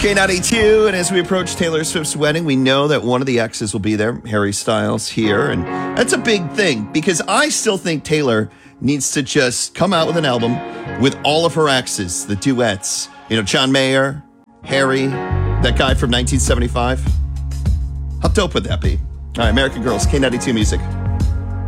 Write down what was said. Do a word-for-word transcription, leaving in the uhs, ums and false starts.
K ninety-two, and as we approach Taylor Swift's wedding, we know that one of the exes will be there, Harry Styles here, and that's a big thing because I still think Taylor needs to just come out with an album with all of her exes, the duets. You know, John Mayer, Harry, that guy from nineteen seventy-five. How dope would that be? All right, American Girls, K ninety-two Music.